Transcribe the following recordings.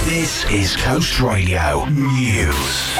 This is Coast Radio News.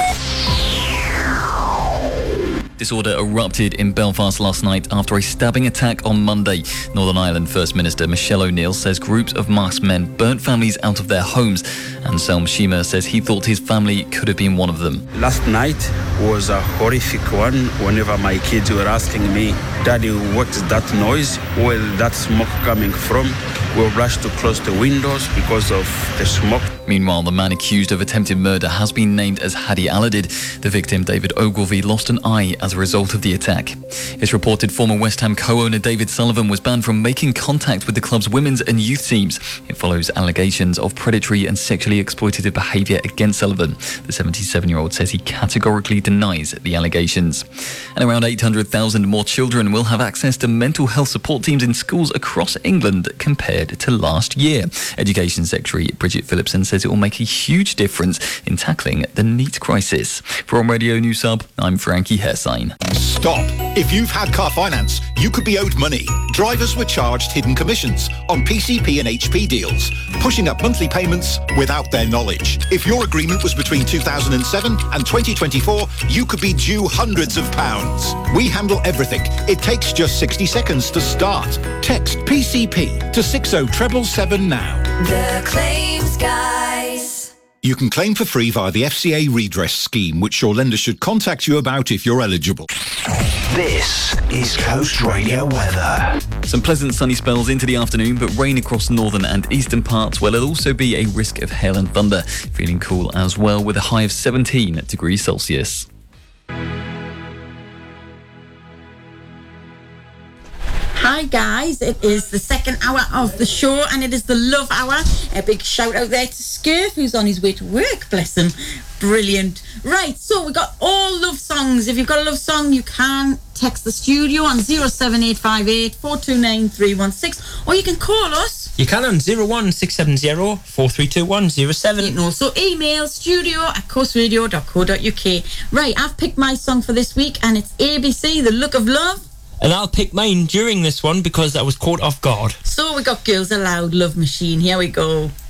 Disorder erupted in Belfast last night after a stabbing attack on Monday. Northern Ireland First Minister Michelle O'Neill says groups of masked men burnt families out of their homes. Anselm Shima says he thought his family could have been one of them. Last night was a horrific one. Whenever my kids were asking me, Daddy, what is that noise? Where that smoke coming from? We rushed to close the windows because of the smoke. Meanwhile, the man accused of attempted murder has been named as Hadi Aladid. The victim, David Ogilvie, lost an eye as a result of the attack. It's reported former West Ham co-owner David Sullivan was banned from making contact with the club's women's and youth teams. It follows allegations of predatory and sexually exploitative behaviour against Sullivan. The 77-year-old says he categorically denies the allegations. And around 800,000 more children will have access to mental health support teams in schools across England compared to last year. Education Secretary Bridget Phillipson says it will make a huge difference in tackling the NEET crisis. From Radio News Hub, I'm Frankie Hairsine. Stop. If you've had car finance, you could be owed money. Drivers were charged hidden commissions on PCP and HP deals, pushing up monthly payments without their knowledge. If your agreement was between 2007 and 2024, you could be due hundreds of pounds. We handle everything. It takes just 60 seconds to start. Text PCP to 60777 now. The Claims Guys. You can claim for free via the FCA redress scheme, which your lender should contact you about if you're eligible. This is Coast Radio weather. Some pleasant sunny spells into the afternoon, but rain across northern and eastern parts, where there'll also be a risk of hail and thunder. Feeling cool as well, with a high of 17 degrees Celsius. Hi guys, it is the second hour of the show and it is the Love Hour. A big shout out there to Scurf, who's on his way to work, bless him. Brilliant. Right, so we got all love songs. If you've got a love song, you can text the studio on 07858 429 316, or you can call us. You can on 01670 432107. You can also email studio@coastradio.co.uk. Right, I've picked my song for this week and it's ABC, The Look of Love. And I'll pick mine during this one because I was caught off guard. So we got Girls Aloud, Love Machine. Here we go.